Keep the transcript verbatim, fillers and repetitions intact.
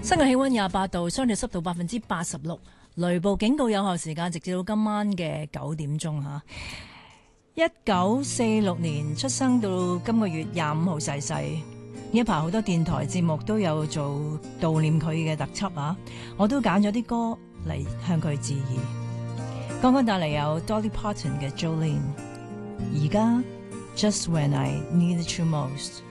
室外氣溫廿八度，相對濕度百分之八十六，雷暴警告有效時間直至到今晚嘅九點鐘吓。一九四六年出生到今個月廿五號逝世，呢一排好多電台節目都有做悼念佢嘅特輯啊，我都揀咗啲歌嚟向佢致意。剛剛帶嚟有 Dolly Parton 嘅 Jolene， 而家 Just When I Needed You Most。